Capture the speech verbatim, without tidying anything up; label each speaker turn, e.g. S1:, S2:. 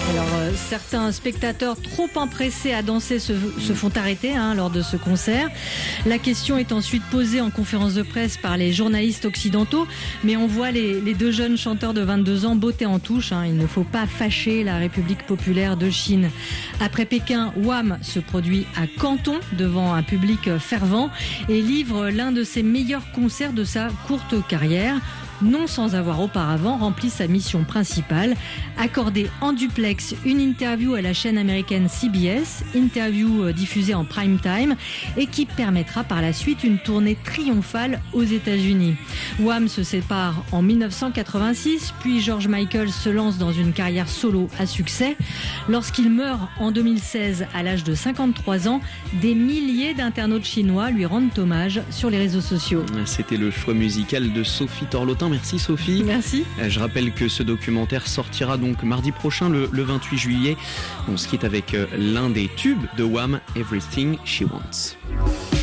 S1: Alors, euh, certains spectateurs trop empressés à danser se, se font arrêter hein, lors de ce concert. La question est ensuite posée en conférence de presse par les journalistes occidentaux, mais on voit les, les deux jeunes chanteurs de vingt-deux ans botter en touche. Hein. Il ne faut pas fâcher la République populaire de Chine. Après Pékin, Wham se produit à Canton devant un public fervent et livre l'un de ses meilleurs concerts de sa courte carrière. Non sans avoir auparavant rempli sa mission principale, accorder en duplex une interview à la chaîne américaine C B S, interview diffusée en prime time et qui permettra par la suite une tournée triomphale aux États-Unis. Wham se sépare en dix-neuf cent quatre-vingt-six, puis George Michael se lance dans une carrière solo à succès. Lorsqu'il meurt en deux mille seize à l'âge de cinquante-trois ans, des milliers d'internautes chinois lui rendent hommage sur les réseaux sociaux.
S2: C'était le choix musical de Sophie Torlotin. Merci Sophie.
S1: Merci.
S2: Je rappelle que ce documentaire sortira donc mardi prochain, le, le vingt-huit juillet. On se quitte avec l'un des tubes de Wham, Everything She Wants.